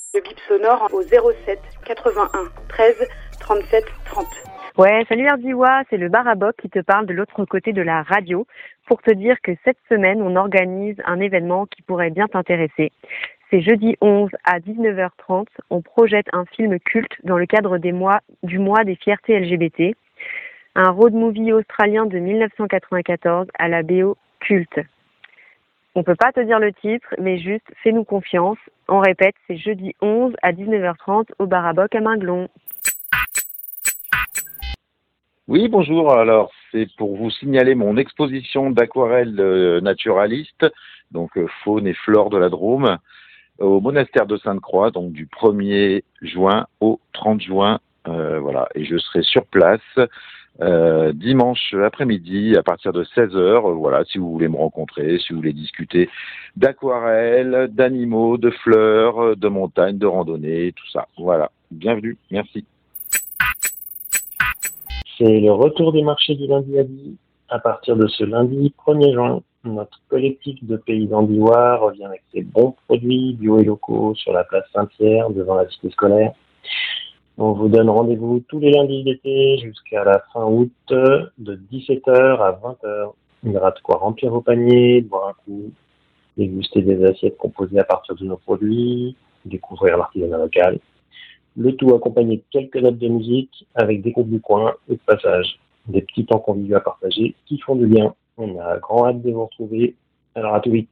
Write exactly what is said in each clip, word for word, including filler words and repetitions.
Le bip sonore au zéro sept quatre-vingt-un treize trente-sept trente. Ouais, salut Ardiwa, c'est le Baraboc qui te parle de l'autre côté de la radio pour te dire que cette semaine, on organise un événement qui pourrait bien t'intéresser. C'est jeudi onze à dix-neuf heures trente, on projette un film culte dans le cadre des mois, du mois des fiertés L G B T, un road movie australien de dix-neuf cent quatre-vingt-quatorze à la B O culte. On peut pas te dire le titre, mais juste fais-nous confiance. On répète, c'est jeudi onze à dix-neuf heures trente au Baraboc à Minglon. Oui, bonjour. Alors, c'est pour vous signaler mon exposition d'aquarelles euh, naturalistes, donc euh, faune et flore de la Drôme, au monastère de Sainte-Croix, donc du premier juin au trente juin. Euh, voilà, et je serai sur place euh, dimanche après-midi à partir de seize heures. Euh, voilà, si vous voulez me rencontrer, si vous voulez discuter d'aquarelles, d'animaux, de fleurs, de montagnes, de randonnées, tout ça. Voilà, bienvenue, merci. C'est le retour des marchés du lundi à dix. À partir de ce lundi premier juin, notre collectif de paysans d'Ivoire revient avec ses bons produits bio et locaux sur la place Saint-Pierre devant la cité scolaire. On vous donne rendez-vous tous les lundis d'été jusqu'à la fin août de dix-sept heures à vingt heures. Il y aura de quoi remplir vos paniers, boire un coup, déguster des assiettes composées à partir de nos produits, découvrir l'artisanat local. Le tout accompagné de quelques notes de musique avec des groupes du coin et de passage. Des petits temps conviviaux à partager qui font du bien. On a grand hâte de vous retrouver. Alors à tout vite.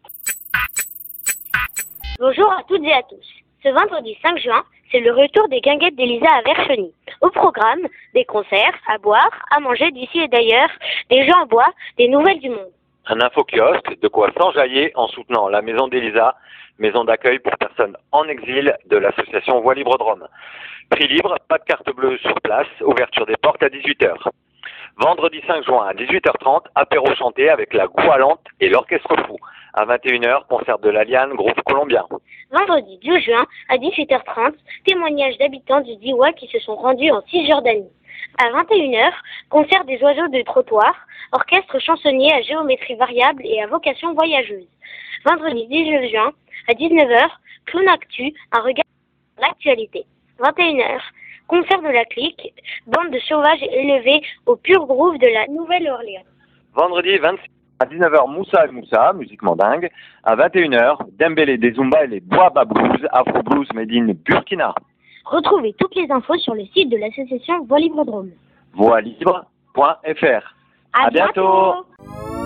Bonjour à toutes et à tous. Ce vendredi cinq juin, c'est le retour des guinguettes d'Elisa à Vercheny. Au programme, des concerts, à boire, à manger d'ici et d'ailleurs, des jeux en bois, des nouvelles du monde. Un info-kiosque, de quoi s'enjailler en soutenant la maison d'Elisa, maison d'accueil pour personnes en exil de l'association Voix Libre Drôme. Prix libre, pas de carte bleue sur place, ouverture des portes à dix-huit heures. Vendredi cinq juin à dix-huit heures trente, apéro chanté avec la Goualante et l'Orchestre Fou. À vingt et une heures, concert de l'Aliane, groupe colombien. Vendredi deux juin à dix-huit heures trente, témoignages d'habitants du Diois qui se sont rendus en Cisjordanie. À vingt et une heures, concert des oiseaux de trottoir, orchestre chansonnier à géométrie variable et à vocation voyageuse. Vendredi dix-neuf juin, à dix-neuf heures, Clown Actu, un regard sur l'actualité. vingt et une heures, concert de la clique, bande de sauvages élevés au pur groove de la Nouvelle-Orléans. Vendredi vingt-six à dix-neuf heures, Moussa et Moussa, musique mandingue. À vingt et une heures, Dembélé des Zumba et les Boaba Blues, Afro Blues Made in Burkina. Retrouvez toutes les infos sur le site de l'association Voix Libre Drôme. voix libre point f r. À, à bientôt. bientôt.